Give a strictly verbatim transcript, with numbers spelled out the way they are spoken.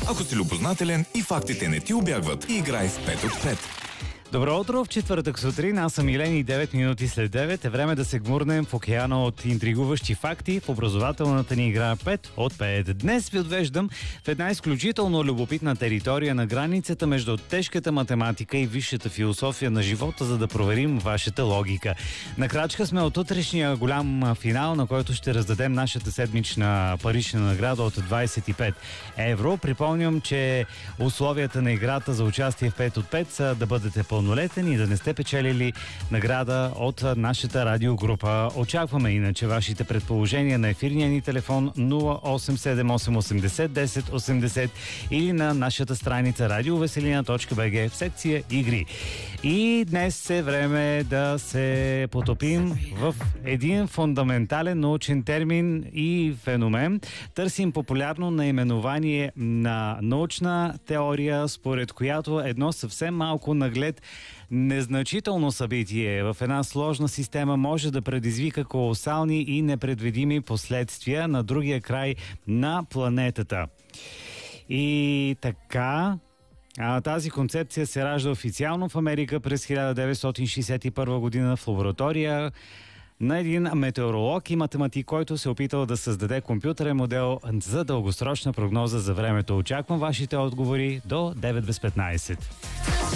Ако си любознателен и фактите не ти убягват, играй в пет от пет. Добро утро, в четвъртък сутрин, аз съм Илен и девет минути след девет е време да се гмурнем в океана от интригуващи факти в образователната ни игра пет от пет. Днес ви отвеждам в една изключително любопитна територия на границата между тежката математика и висшата философия на живота, за да проверим вашата логика. На крачка сме от утрешния голям финал, на който ще раздадем нашата седмична парична награда от двадесет и пет евро. Припомням, че условията на играта за участие в пет от пет са да бъдете пълнолетен и да не сте печелили награда от нашата радиогрупа. Очакваме иначе вашите предположения на ефирния ни телефон нула осем седем осем осемдесет десет осемдесет или на нашата страница радиовеселина точка би джи в секция игри. И днес е време да се потопим в един фундаментален научен термин и феномен. Търсим популярно наименование на научна теория, според която едно съвсем малко наглед незначително събитие в една сложна система може да предизвика колосални и непредвидими последствия на другия край на планетата. И така, а, тази концепция се ражда официално в Америка през хиляда деветстотин шейсет и първа година в лаборатория на един метеоролог и математик, който се опитал да създаде компютърен модел за дългосрочна прогноза за времето. Очаквам вашите отговори до девет без петнадесет.